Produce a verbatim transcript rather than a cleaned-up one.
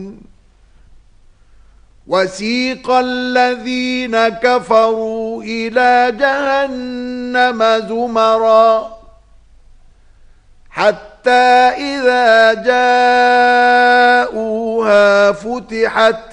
وسيق الذين كفروا إلى جهنم زمرا حتى إذا جاءوها فتحت